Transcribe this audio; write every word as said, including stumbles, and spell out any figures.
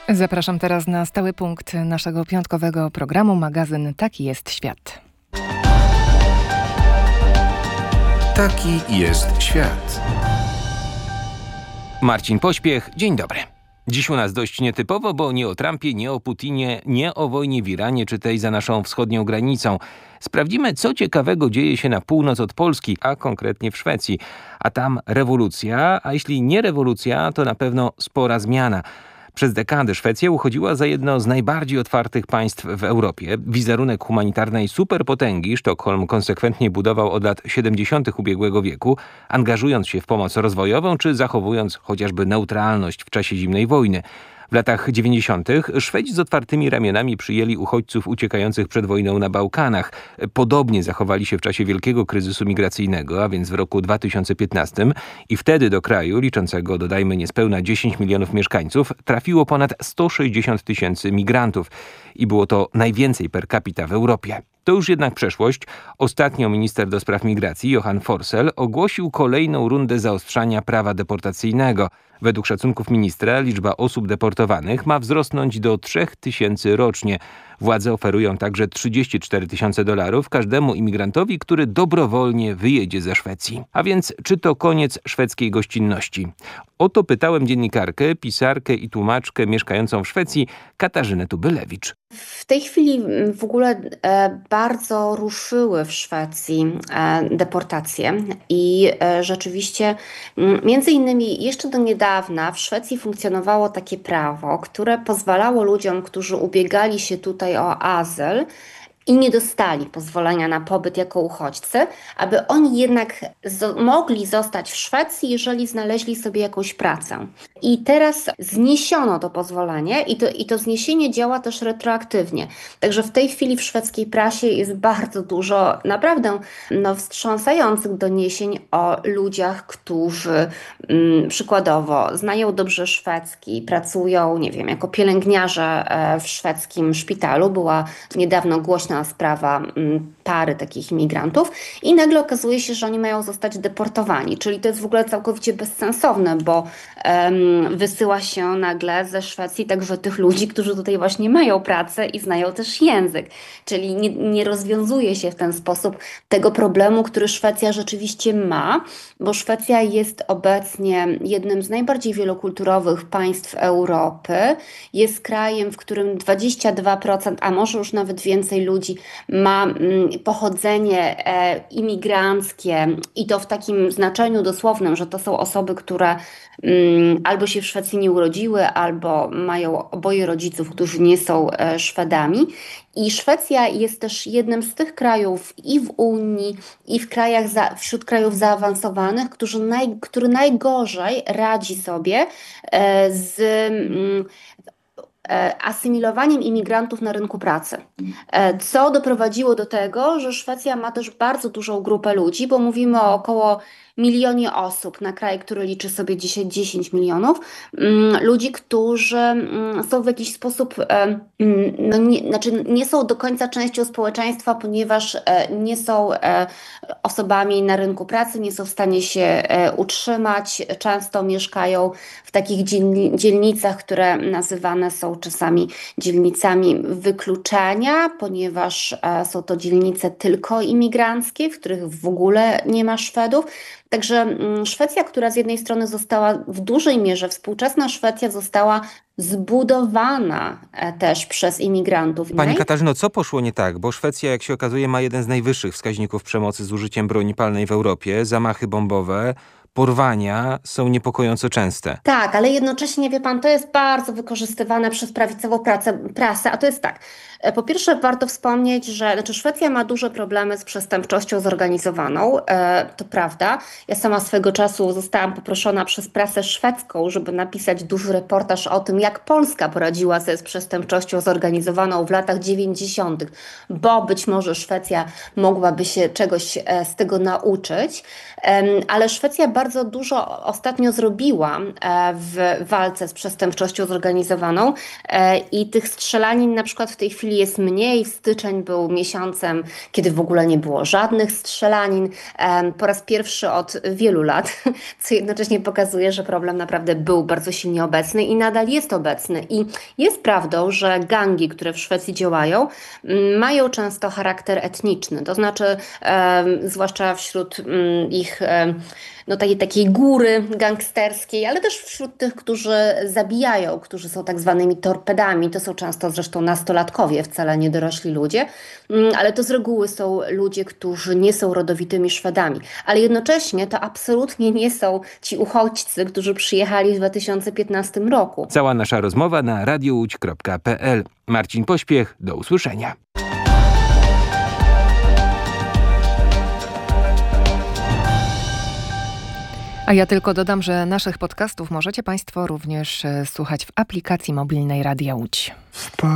Zapraszam teraz na stały punkt naszego piątkowego programu, magazyn Taki jest świat. Taki jest świat. Marcin Pośpiech, dzień dobry. Dziś u nas dość nietypowo, bo nie o Trumpie, nie o Putinie, nie o wojnie w Iranie czy tej za naszą wschodnią granicą. Sprawdzimy, co ciekawego dzieje się na północ od Polski, a konkretnie w Szwecji. A tam rewolucja, a jeśli nie rewolucja, to na pewno spora zmiana. Przez dekadę Szwecja uchodziła za jedno z najbardziej otwartych państw w Europie. Wizerunek humanitarnej superpotęgi Sztokholm konsekwentnie budował od lat siedemdziesiątych ubiegłego wieku, angażując się w pomoc rozwojową czy zachowując chociażby neutralność w czasie zimnej wojny. W latach dziewięćdziesiątych Szwedzi z otwartymi ramionami przyjęli uchodźców uciekających przed wojną na Bałkanach. Podobnie zachowali się w czasie wielkiego kryzysu migracyjnego, a więc w roku dwa tysiące piętnastym. I wtedy do kraju, liczącego dodajmy niespełna dziesięć milionów mieszkańców, trafiło ponad sto sześćdziesiąt tysięcy migrantów. I było to najwięcej per capita w Europie. To już jednak przeszłość. Ostatnio minister do spraw migracji Johan Forssell ogłosił kolejną rundę zaostrzania prawa deportacyjnego. Według szacunków ministra liczba osób deportowanych ma wzrosnąć do trzech tysięcy rocznie. Władze oferują także trzydzieści cztery tysiące dolarów każdemu imigrantowi, który dobrowolnie wyjedzie ze Szwecji. A więc czy to koniec szwedzkiej gościnności? O to pytałem dziennikarkę, pisarkę i tłumaczkę mieszkającą w Szwecji Katarzynę Tubylewicz. W tej chwili w ogóle e, bardzo ruszyły w Szwecji e, deportacje i e, rzeczywiście m, między innymi jeszcze do niedawna w Szwecji funkcjonowało takie prawo, które pozwalało ludziom, którzy ubiegali się tutaj o azyl i nie dostali pozwolenia na pobyt jako uchodźcy, aby oni jednak zo- mogli zostać w Szwecji, jeżeli znaleźli sobie jakąś pracę. I teraz zniesiono to pozwolenie i to, i to zniesienie działa też retroaktywnie. Także w tej chwili w szwedzkiej prasie jest bardzo dużo naprawdę no, wstrząsających doniesień o ludziach, którzy mm, przykładowo znają dobrze szwedzki, pracują, nie wiem, jako pielęgniarze e, w szwedzkim szpitalu. Była niedawno głośna sprawa m, pary takich imigrantów i nagle okazuje się, że oni mają zostać deportowani, czyli to jest w ogóle całkowicie bezsensowne, bo um, wysyła się nagle ze Szwecji także tych ludzi, którzy tutaj właśnie mają pracę i znają też język, czyli nie, nie rozwiązuje się w ten sposób tego problemu, który Szwecja rzeczywiście ma, bo Szwecja jest obecnie jednym z najbardziej wielokulturowych państw Europy, jest krajem, w którym dwadzieścia dwa procent, a może już nawet więcej ludzi ma mm, pochodzenie e, imigranckie i to w takim znaczeniu dosłownym, że to są osoby, które mm, albo się w Szwecji nie urodziły, albo mają oboje rodziców, którzy nie są e, Szwedami. I Szwecja jest też jednym z tych krajów i w Unii, i w krajach za, wśród krajów zaawansowanych, którzy naj, który najgorzej radzi sobie e, z mm, asymilowaniem imigrantów na rynku pracy, co doprowadziło do tego, że Szwecja ma też bardzo dużą grupę ludzi, bo mówimy o około milionie osób na kraj, który liczy sobie dzisiaj dziesięć milionów, ludzi, którzy są w jakiś sposób, no nie, znaczy nie są do końca częścią społeczeństwa, ponieważ nie są osobami na rynku pracy, nie są w stanie się utrzymać, często mieszkają w takich dzielnicach, które nazywane są czasami dzielnicami wykluczenia, ponieważ są to dzielnice tylko imigranckie, w których w ogóle nie ma Szwedów. Także Szwecja, która z jednej strony została w dużej mierze, współczesna Szwecja została zbudowana też przez imigrantów. Pani Katarzyno, co poszło nie tak? Bo Szwecja, jak się okazuje, ma jeden z najwyższych wskaźników przemocy z użyciem broni palnej w Europie, zamachy bombowe, porwania są niepokojąco częste. Tak, ale jednocześnie, wie pan, to jest bardzo wykorzystywane przez prawicową pracę, prasę, a to jest tak. Po pierwsze warto wspomnieć, że znaczy Szwecja ma duże problemy z przestępczością zorganizowaną, e, to prawda. Ja sama swego czasu zostałam poproszona przez prasę szwedzką, żeby napisać duży reportaż o tym, jak Polska poradziła sobie z przestępczością zorganizowaną w latach dziewięćdziesiątych, bo być może Szwecja mogłaby się czegoś e, z tego nauczyć, e, ale Szwecja bardzo bardzo dużo ostatnio zrobiła w walce z przestępczością zorganizowaną i tych strzelanin na przykład w tej chwili jest mniej. Styczeń był miesiącem, kiedy w ogóle nie było żadnych strzelanin. Po raz pierwszy od wielu lat, co jednocześnie pokazuje, że problem naprawdę był bardzo silnie obecny i nadal jest obecny. I jest prawdą, że gangi, które w Szwecji działają, mają często charakter etniczny, to znaczy e, zwłaszcza wśród m, ich e, no, takiej, takiej góry gangsterskiej, ale też wśród tych, którzy zabijają, którzy są tak zwanymi torpedami. To są często zresztą nastolatkowie, wcale nie dorośli ludzie, m, ale to z reguły są ludzie, którzy nie są rodowitymi Szwedami. Ale jednocześnie to absolutnie nie są ci uchodźcy, którzy przyjechali w dwa tysiące piętnastym roku. Cała nasza rozmowa na radio łódź kropka p l. Marcin Pośpiech, do usłyszenia. A ja tylko dodam, że naszych podcastów możecie Państwo również e, słuchać w aplikacji mobilnej Radia Łódź.